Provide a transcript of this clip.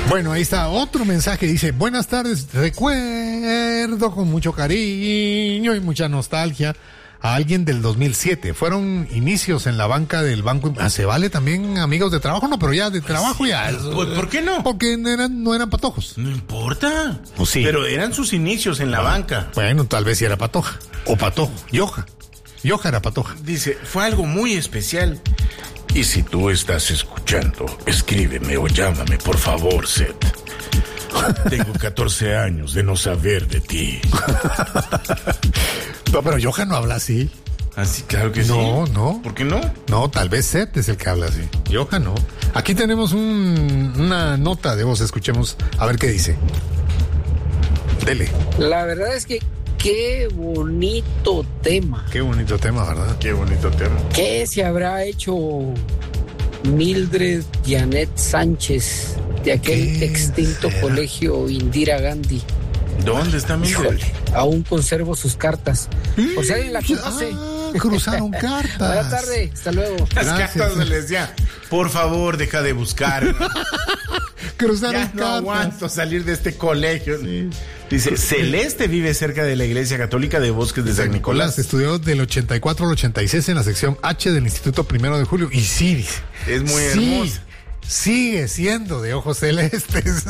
Bueno, ahí está otro mensaje. Dice, buenas tardes, recuerdo con mucho cariño y mucha nostalgia a alguien del 2007. Fueron inicios en la banca del banco. ¿Se vale también amigos de trabajo? No, pero ya de trabajo ya. ¿Por qué no? Porque no eran patojos. No importa. Pues sí. Pero eran sus inicios en la banca. Bueno, tal vez sí era patoja. O patojo. Yoja era patoja. Dice, fue algo muy especial. Y si tú estás escuchando, escríbeme o llámame, por favor, Seth. Tengo 14 años de no saber de ti. No, pero Yoja no habla así. Así, claro que sí. No. ¿Por qué no? No, tal vez Seth es el que habla así. Yoja no. Aquí tenemos una nota de voz. Escuchemos a ver qué dice. Dele. La verdad es que qué bonito tema. Qué bonito tema, ¿verdad? Qué bonito tema. ¿Qué se habrá hecho Mildred Janet Sánchez de aquel extinto colegio Indira Gandhi? ¿Dónde está Mildred? Híjole, aún conservo sus cartas. Por si alguien la conoce. Cruzaron cartas. Buenas tardes, hasta luego. Las Gracias. cartas se les decía, por favor, deja de buscar. Cruzaron Ya no cartas. aguanto salir de este colegio. Sí. Dice, Celeste vive cerca de la iglesia católica de Bosques de San Nicolás. Estudió del 84 al 86 en la sección H del Instituto 1 de Julio. Y sí, Es muy hermosa. Sigue siendo de ojos celestes.